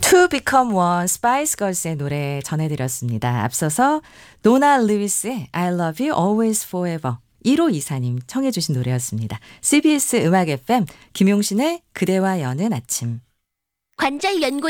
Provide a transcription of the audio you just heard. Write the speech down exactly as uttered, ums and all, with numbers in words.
To Become One, Spice Girls의 노래 전해드렸습니다. 앞서서 노나 루이스의 I Love You Always Forever 일오이사님 청해 주신 노래였습니다. 씨비에스 음악 에프엠 김용신의 그대와 여는 아침. 관절 연골